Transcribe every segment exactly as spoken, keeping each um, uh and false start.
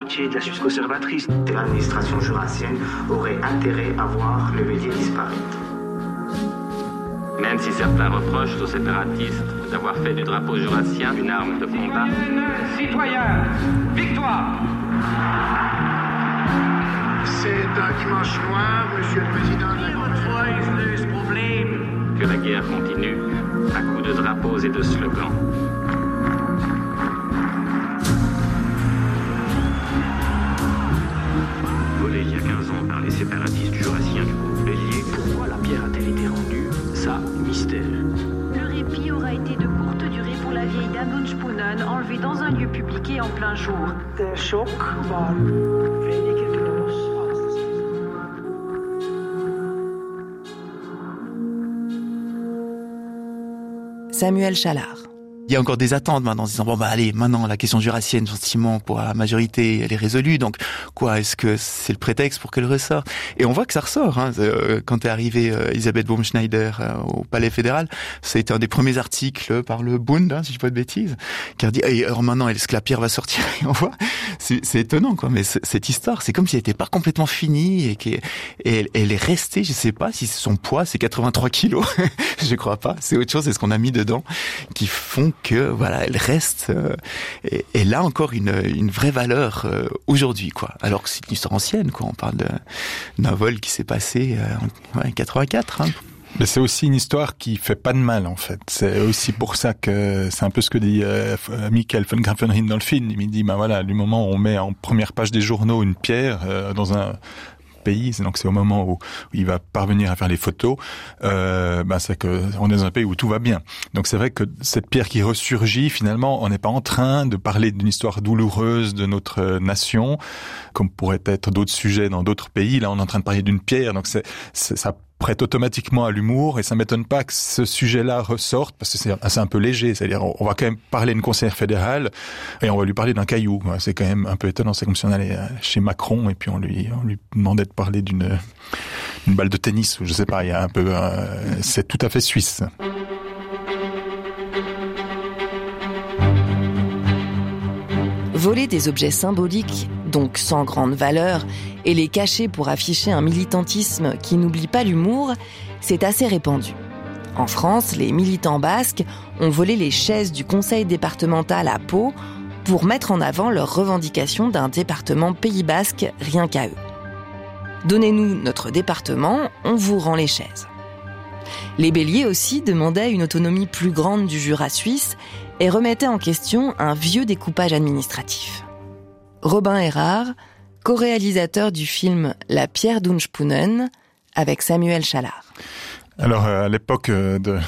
de la suite conservatrice. L'administration jurassienne aurait intérêt à voir le bélier disparaître. Même si certains reprochent aux séparatistes d'avoir fait du drapeau jurassien une arme de combat. Citoyens, victoire! C'est un dimanche noir, monsieur le président de la République. Que la guerre continue à coups de drapeaux et de slogans. Volé il y a quinze ans par les séparatistes jurassiens du groupe Bélier, pourquoi la pierre a-t-elle été rendue? Ça, mystère. Le répit aura été de courte durée pour la vieille dame Spunnen, enlevée dans un lieu public et en plein jour. Der Schock war weniger groß. Samuel Chalard. Il y a encore des attentes maintenant, en se disant bon bah allez, maintenant la question jurassienne gentiment pour la majorité elle est résolue, donc quoi, est-ce que c'est le prétexte pour qu'elle ressorte? Et on voit que ça ressort. Hein. Quand est arrivée euh, Elisabeth Baumschneider euh, au Palais fédéral, ça a été un des premiers articles par le Bund, hein, si je dis pas de bêtises, qui a dit et alors maintenant est-ce que la pierre va sortir? Et on voit, c'est, c'est étonnant quoi, mais c- cette histoire, c'est comme si elle était pas complètement finie et qu'elle et elle, elle est restée. Je sais pas si son poids c'est quatre-vingt-trois kilos, je crois pas. C'est autre chose, c'est ce qu'on a mis dedans qui font que voilà, elle reste euh, et, et là encore une une vraie valeur euh, aujourd'hui quoi. Alors que c'est une histoire ancienne quoi. On parle de, d'un vol qui s'est passé euh, en ouais, quatre-vingt-quatre. Hein. Mais c'est aussi une histoire qui fait pas de mal en fait. C'est aussi pour ça que c'est un peu ce que dit euh, Michael von Graffenried dans le film. Il dit ben voilà, du moment où on met en première page des journaux une pierre euh, dans un pays, donc c'est au moment où, où il va parvenir à faire les photos, euh, ben c'est que on est dans un pays où tout va bien. Donc c'est vrai que cette pierre qui ressurgit, finalement, on n'est pas en train de parler d'une histoire douloureuse de notre nation, comme pourrait être d'autres sujets dans d'autres pays. Là, on est en train de parler d'une pierre, donc c'est, c'est ça prête automatiquement à l'humour, et ça m'étonne pas que ce sujet-là ressorte, parce que c'est, c'est un peu léger, c'est-à-dire on va quand même parler d'une conseillère fédérale, et on va lui parler d'un caillou. C'est quand même un peu étonnant, c'est comme si on allait chez Macron, et puis on lui, on lui demandait de parler d'une, d'une balle de tennis, ou je sais pas, il y a un peu, euh, c'est tout à fait suisse. Voler des objets symboliques, donc sans grande valeur, et les cacher pour afficher un militantisme qui n'oublie pas l'humour, c'est assez répandu. En France, les militants basques ont volé les chaises du conseil départemental à Pau pour mettre en avant leurs revendications d'un département Pays basque rien qu'à eux. Donnez-nous notre département, on vous rend les chaises. Les béliers aussi demandaient une autonomie plus grande du Jura suisse et remettaient en question un vieux découpage administratif. Robin Erard, co-réalisateur du film La pierre d'Unspunnen avec Samuel Chalard. Alors à l'époque de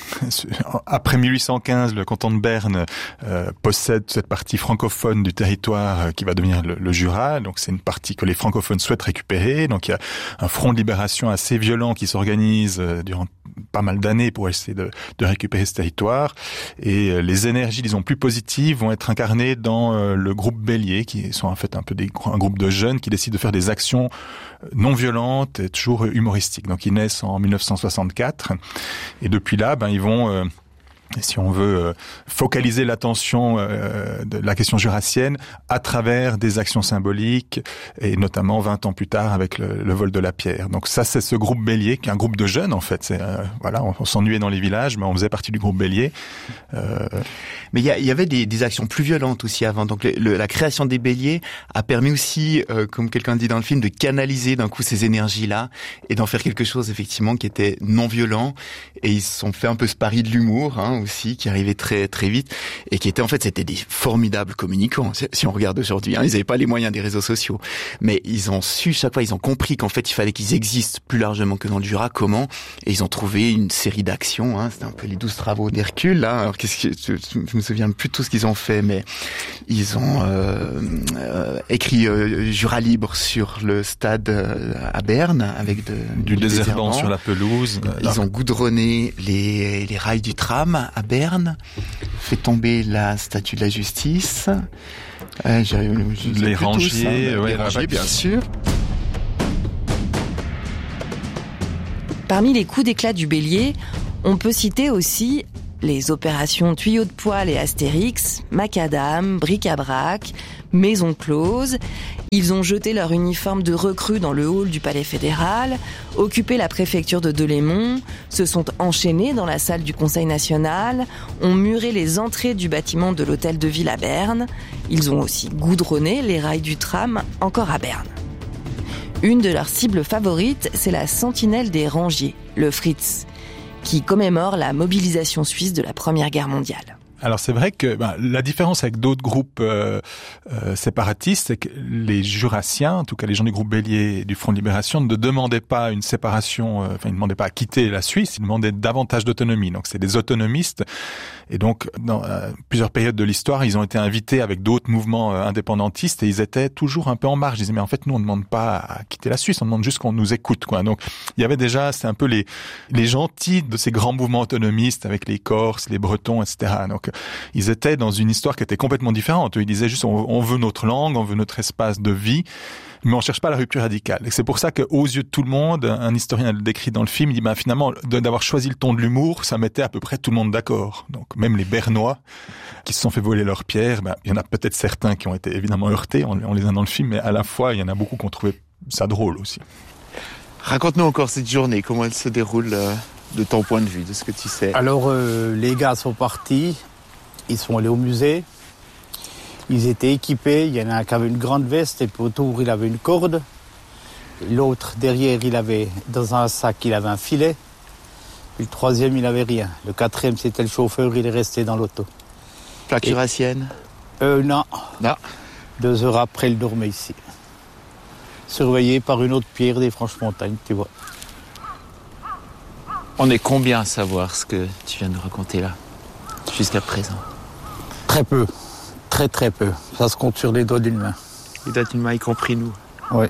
après mille huit cent quinze, le canton de Berne euh, possède cette partie francophone du territoire qui va devenir le, le Jura. Donc c'est une partie que les francophones souhaitent récupérer. Donc il y a un front de libération assez violent qui s'organise durant pas mal d'années pour essayer de, de récupérer ce territoire. Et les énergies, disons, plus positives vont être incarnées dans le groupe Bélier, qui sont en fait un peu des, un groupe de jeunes qui décident de faire des actions non violentes et toujours humoristiques. Donc ils naissent en mille neuf cent soixante-quatre. Et depuis là, ben ils vont, euh, si on veut, euh, focaliser l'attention euh, de la question jurassienne à travers des actions symboliques, et notamment vingt ans plus tard avec le, le vol de la pierre. Donc ça, c'est ce groupe Bélier, qui est un groupe de jeunes en fait. C'est, euh, voilà, on, on s'ennuyait dans les villages, mais on faisait partie du groupe Bélier. Euh... Mais il y, y avait des, des actions plus violentes aussi avant. Donc le, le, la création des béliers a permis aussi, euh, comme quelqu'un dit dans le film, de canaliser d'un coup ces énergies-là et d'en faire quelque chose effectivement qui était non violent. Et ils se sont fait un peu ce pari de l'humour hein, aussi, qui arrivait très très vite et qui était en fait c'était des formidables communicants. Si on regarde aujourd'hui, hein, ils n'avaient pas les moyens des réseaux sociaux, mais ils ont su chaque fois, ils ont compris qu'en fait il fallait qu'ils existent plus largement que dans le Jura. Comment? Et ils ont trouvé une série d'actions. Hein, c'était un peu les douze travaux d'Hercule. Là, alors qu'est-ce que je, je me souviens plus de tout ce qu'ils ont fait, mais ils ont euh, euh, écrit euh, Jura libre sur le stade euh, à Berne avec de, du désherbant sur la pelouse. Ils là. ont goudronné les, les rails du tram à Berne, fait tomber la statue de la justice, euh, j'ai, j'ai les rangiers, tous, hein, ouais, les rangiers bien sûr. Parmi les coups d'éclat du bélier, on peut citer aussi Les opérations Tuyaux de poêle et Astérix, Macadam, Bric-à-Brac, Maison close. Ils ont jeté leur uniforme de recrues dans le hall du Palais fédéral, occupé la préfecture de Delémont, se sont enchaînés dans la salle du Conseil national, ont muré les entrées du bâtiment de l'hôtel de ville à Berne. Ils ont aussi goudronné les rails du tram, encore à Berne. Une de leurs cibles favorites, c'est la sentinelle des rangiers, le Fritz, qui commémore la mobilisation suisse de la Première Guerre mondiale. Alors c'est vrai que ben, la différence avec d'autres groupes euh, euh, séparatistes, c'est que les Jurassiens, en tout cas les gens du groupe Bélier et du Front de Libération, ne demandaient pas une séparation, euh, enfin ils ne demandaient pas à quitter la Suisse, ils demandaient davantage d'autonomie. Donc c'est des autonomistes. Et donc dans euh, plusieurs périodes de l'histoire, ils ont été invités avec d'autres mouvements euh, indépendantistes et ils étaient toujours un peu en marge. Ils disaient mais en fait nous on ne demande pas à quitter la Suisse, on demande juste qu'on nous écoute, quoi. Donc il y avait déjà, c'est un peu les les gentils de ces grands mouvements autonomistes avec les Corses, les Bretons, et cetera. Donc ils étaient dans une histoire qui était complètement différente. Ils disaient juste on, on veut notre langue, on veut notre espace de vie, mais on cherche pas la rupture radicale. Et c'est pour ça qu'aux yeux de tout le monde, un historien le décrit dans le film, il dit ben finalement d'avoir choisi le ton de l'humour, ça mettait à peu près tout le monde d'accord. Donc même les Bernois qui se sont fait voler leurs pierres, ben il y en a peut-être certains qui ont été évidemment heurtés, on, on les a dans le film, mais à la fois il y en a beaucoup qui ont trouvé ça drôle aussi. Raconte-nous encore cette journée, comment elle se déroule euh, de ton point de vue, de ce que tu sais. Alors euh, les gars sont partis. Ils sont allés au musée, ils étaient équipés, il y en a un qui avait une grande veste et puis autour il avait une corde. L'autre derrière il avait, dans un sac il avait un filet. Puis le troisième il avait rien. Le quatrième c'était le chauffeur, il est resté dans l'auto. Plaque jurassienne ? Euh non. Non. Deux heures après il dormait ici. Surveillé par une autre pierre des Franches-Montagnes, tu vois. On est combien à savoir ce que tu viens de raconter là, jusqu'à présent ? Très peu, très très peu. Ça se compte sur les doigts d'une main. Les doigts d'une main, y compris nous. Oui.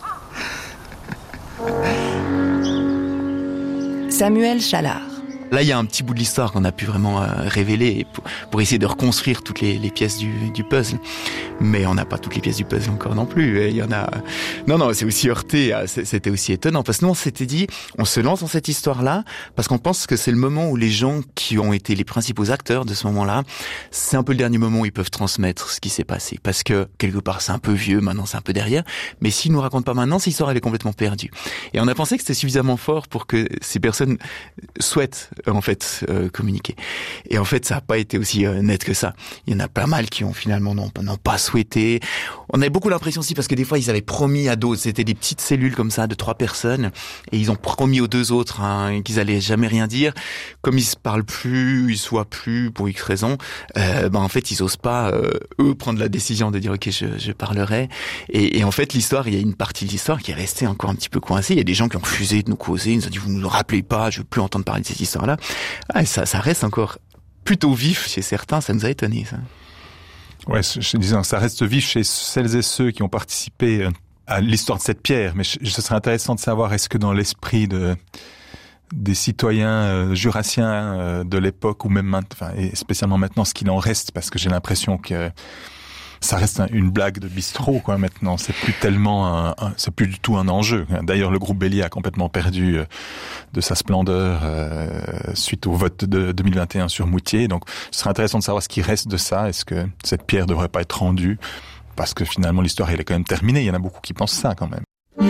Samuel Chalard. Là, il y a un petit bout de l'histoire qu'on a pu vraiment euh, révéler pour, pour essayer de reconstruire toutes les, les pièces du, du puzzle. Mais on n'a pas toutes les pièces du puzzle encore non plus. Il y en a. Non, non, c'est aussi heurté. C'était aussi étonnant parce que nous, on s'était dit, on se lance dans cette histoire-là parce qu'on pense que c'est le moment où les gens qui ont été les principaux acteurs de ce moment-là, c'est un peu le dernier moment où ils peuvent transmettre ce qui s'est passé. Parce que quelque part, c'est un peu vieux. Maintenant, c'est un peu derrière. Mais s'ils nous racontent pas maintenant, cette histoire elle est complètement perdue. Et on a pensé que c'était suffisamment fort pour que ces personnes souhaitent en fait euh, communiquer. Et en fait, ça n'a pas été aussi euh, net que ça. Il y en a pas mal qui ont finalement n'ont, n'ont pas souhaité. On avait beaucoup l'impression aussi parce que des fois ils avaient promis à d'autres, c'était des petites cellules comme ça de trois personnes et ils ont promis aux deux autres hein, qu'ils allaient jamais rien dire. Comme ils se parlent plus, ils se voient plus pour X raisons, euh, ben en fait ils osent pas euh, eux prendre la décision de dire ok je, je parlerai. Et, et en fait l'histoire, il y a une partie de l'histoire qui est restée encore un petit peu coincée. Il y a des gens qui ont refusé de nous causer, ils nous ont dit vous ne nous rappelez pas, je veux plus entendre parler de cette histoire-là. Ah, ça, ça reste encore plutôt vif chez certains, ça nous a étonnés, ça. Ouais, je disais, ça reste vif chez celles et ceux qui ont participé à l'histoire de cette pierre, mais ce serait intéressant de savoir est-ce que dans l'esprit de des citoyens euh, jurassiens euh, de l'époque ou même maintenant, enfin, et spécialement maintenant, ce qu'il en reste, parce que j'ai l'impression que ça reste un, une blague de bistrot, quoi, maintenant. C'est plus tellement un, un, c'est plus du tout un enjeu. D'ailleurs, le groupe Bélier a complètement perdu euh, de sa splendeur euh, suite au vote de deux mille vingt et un sur Moutier. Donc, ce serait intéressant de savoir ce qui reste de ça. Est-ce que cette pierre devrait pas être rendue? Parce que finalement, l'histoire, elle est quand même terminée. Il y en a beaucoup qui pensent ça, quand même.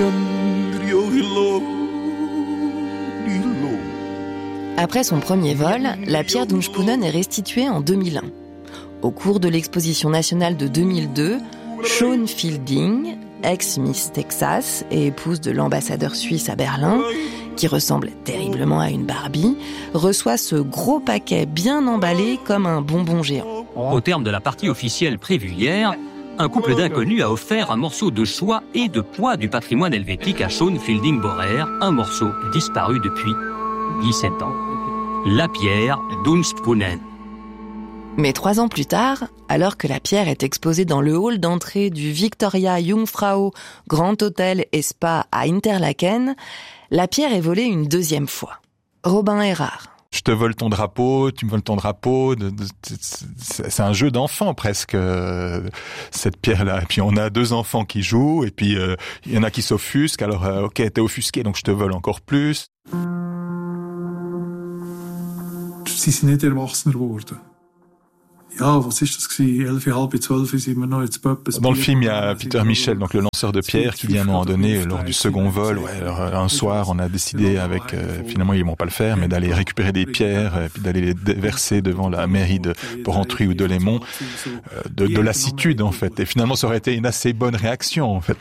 Après son premier vol, la pierre d'Unspunnen est restituée en deux mille un. Au cours de l'exposition nationale de deux mille deux, Shaun Fielding, ex-Miss Texas et épouse de l'ambassadeur suisse à Berlin, qui ressemble terriblement à une Barbie, reçoit ce gros paquet bien emballé comme un bonbon géant. Au terme de la partie officielle prévue hier, un couple d'inconnus a offert un morceau de choix et de poids du patrimoine helvétique à Shaun Fielding-Borer, un morceau disparu depuis dix-sept ans. La pierre d'Unspunnen. Mais trois ans plus tard, alors que la pierre est exposée dans le hall d'entrée du Victoria Jungfrau Grand Hôtel et Spa à Interlaken, la pierre est volée une deuxième fois. Robin Erard. Je te vole ton drapeau, tu me voles ton drapeau. De, de, c'est un jeu d'enfant presque, euh, cette pierre-là. Et puis on a deux enfants qui jouent, et puis euh, il y en a qui s'offusquent. Alors euh, ok, t'es offusqué, donc je te vole encore plus. sie sind nicht erwachsener geworden. Ja, was ist das gewesen? elf, halb zwölf sind wir noch jetzt Pöppes. Dans le film, il y a Peter Michel, donc le lanceur de pierre, qui dit à un moment donné, lors du second vol, ouais, alors, un soir, on a décidé avec, euh, finalement, ils vont pas le faire, mais d'aller récupérer des pierres, et puis d'aller les déverser devant la mairie de Porrentruy ou de Lémont, euh, de, de lassitude, en fait. Et finalement, ça aurait été une assez bonne réaction, en fait.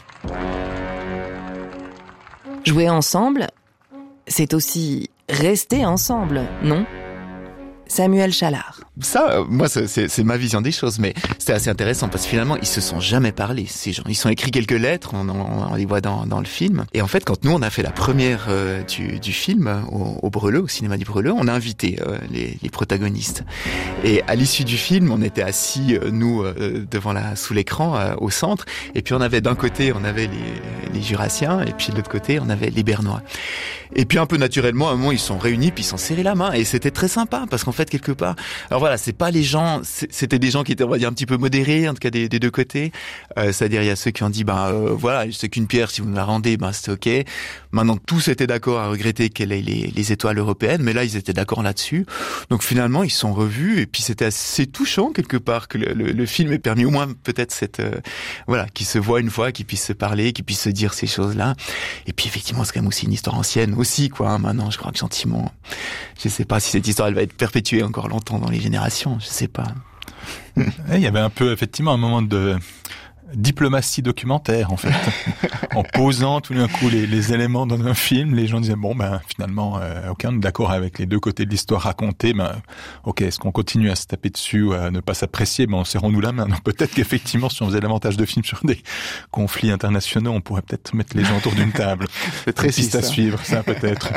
Jouer ensemble, c'est aussi rester ensemble, non ? Samuel Chalard. Ça, moi, c'est, c'est, c'est ma vision des choses, mais c'était assez intéressant parce que finalement, ils se sont jamais parlé, ces gens. Ils se sont écrits quelques lettres, on, on, on les voit dans, dans le film. Et en fait, quand nous, on a fait la première euh, du, du film au, au Breleux, au cinéma du Breleux, on a invité euh, les, les protagonistes. Et à l'issue du film, on était assis, euh, nous, euh, devant la, sous l'écran, euh, au centre. Et puis, on avait d'un côté, on avait les, les Jurassiens, et puis de l'autre côté, on avait les Bernois. Et puis, un peu naturellement, à un moment, ils se sont réunis, puis ils se sont serrés la main. Et c'était très sympa, parce qu'en fait, quelque part, alors voilà, c'est pas les gens, c'était des gens qui étaient, on va dire, un petit peu modérés, en tout cas des, des deux côtés. Euh, c'est-à-dire, il y a ceux qui ont dit, ben euh, voilà, c'est qu'une pierre, si vous nous la rendez, ben c'est ok. Maintenant, tous étaient d'accord à regretter qu'elle ait les, les étoiles européennes, mais là, ils étaient d'accord là-dessus. Donc finalement, ils se sont revus, et puis c'était assez touchant quelque part que le, le, le film ait permis au moins peut-être cette, euh, voilà, qu'ils se voient une fois, qu'ils puissent se parler, qu'ils puissent se dire ces choses-là. Et puis effectivement, c'est quand même aussi une histoire ancienne aussi, quoi. Hein, maintenant, je crois que gentiment, je sais pas si cette histoire, elle va être perpétuée encore longtemps dans les générations, je sais pas. Il y avait un peu, effectivement, un moment de diplomatie documentaire, en fait. En posant tout d'un coup les, les éléments dans un film, les gens disaient, bon, ben, finalement, euh, ok, on est d'accord avec les deux côtés de l'histoire racontée, ben, ok, est-ce qu'on continue à se taper dessus ou à ne pas s'apprécier? Ben, serrons-nous la main. Donc, peut-être qu'effectivement, si on faisait davantage de films sur des conflits internationaux, on pourrait peut-être mettre les gens autour d'une table. C'est très piste à suivre, ça, peut-être.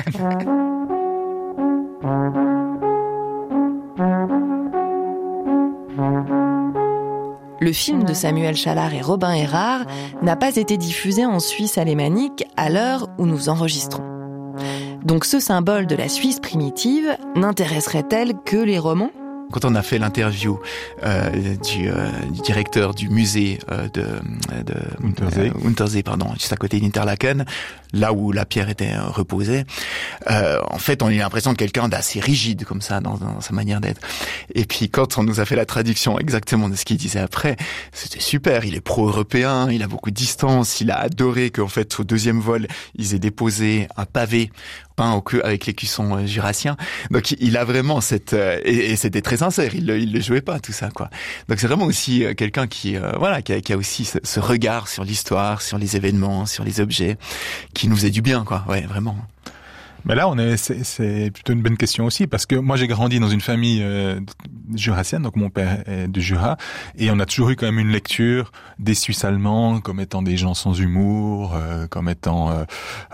Le film de Samuel Chalard et Robin Errard n'a pas été diffusé en Suisse alémanique à l'heure où nous enregistrons. Donc ce symbole de la Suisse primitive n'intéresserait-elle que les romans ? Quand on a fait l'interview euh, du, euh, du directeur du musée euh, de, de Untersee. Euh, Untersee, pardon, juste à côté d'Interlaken, là où la pierre était reposée, euh, en fait, on a eu l'impression de quelqu'un d'assez rigide comme ça dans, dans sa manière d'être. Et puis quand on nous a fait la traduction exactement de ce qu'il disait après, c'était super. Il est pro-européen, il a beaucoup de distance, il a adoré qu'en fait au deuxième vol ils aient déposé un pavé peint au queue avec l'écusson euh, jurassien. Donc il a vraiment cette euh, et, et c'était très sincère. Il le, il le jouait pas tout ça, quoi. Donc c'est vraiment aussi euh, quelqu'un qui euh, voilà qui a, qui a aussi ce, ce regard sur l'histoire, sur les événements, sur les objets, qui nous faisait du bien, quoi. Ouais, vraiment. Mais là, on est, c'est, c'est plutôt une bonne question aussi, parce que moi, j'ai grandi dans une famille euh, jurassienne, donc mon père est du Jura, et on a toujours eu quand même une lecture des Suisses allemands comme étant des gens sans humour, euh, comme étant, euh,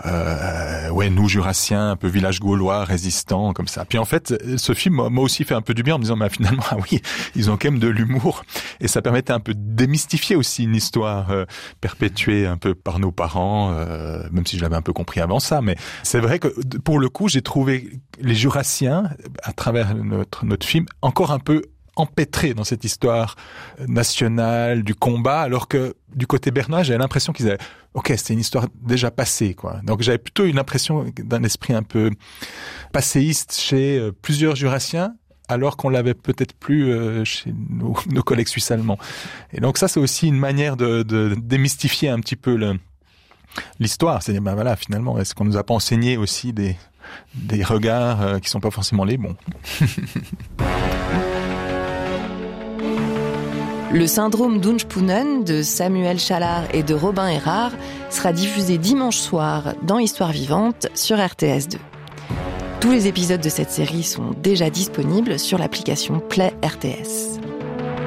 euh, ouais, nous jurassiens, un peu village gaulois, résistants, comme ça. Puis en fait, ce film m'a aussi fait un peu du bien en me disant, bah, finalement, ah oui, ils ont quand même de l'humour, et ça permettait un peu de démystifier aussi une histoire euh, perpétuée un peu par nos parents, euh, même si je l'avais un peu compris avant ça, mais c'est vrai que pour le coup, j'ai trouvé les Jurassiens, à travers notre, notre film, encore un peu empêtrés dans cette histoire nationale, du combat, alors que du côté bernois, j'avais l'impression qu'ils avaient, ok, c'était une histoire déjà passée, quoi. Donc j'avais plutôt une impression d'un esprit un peu passéiste chez euh, plusieurs Jurassiens, alors qu'on l'avait peut-être plus euh, chez nos, nos collègues suisses allemands. Et donc ça, c'est aussi une manière de, de démystifier un petit peu le l'histoire, c'est ben voilà, finalement, est-ce qu'on nous a pas enseigné aussi des des regards euh, qui sont pas forcément les bons. Le syndrome d'Unspunnen de Samuel Chalard et de Robin Errard sera diffusé dimanche soir dans Histoire vivante sur R T S deux. Tous les épisodes de cette série sont déjà disponibles sur l'application Play R T S.